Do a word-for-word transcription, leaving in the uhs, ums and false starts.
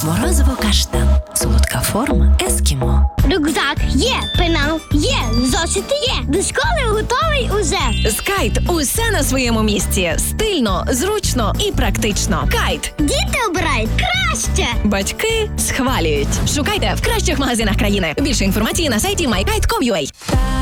Морозиво каштан. Солодка форма ескімо. Рюкзак є, пенал є, зошити є. До школи готовий уже. З Кайт усе на своєму місці. Стильно, зручно і практично. Кайт. Діти обирають краще. Батьки схвалюють. Шукайте в кращих магазинах країни. Більше інформації на сайті май кайт крапка ком крапка ю а.